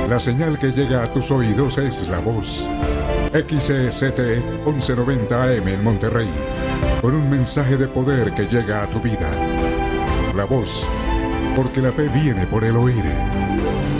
La señal que llega a tus oídos es La Voz. XCST 1190 AM en Monterrey. Con un mensaje de poder que llega a tu vida. La Voz, porque la fe viene por el oír.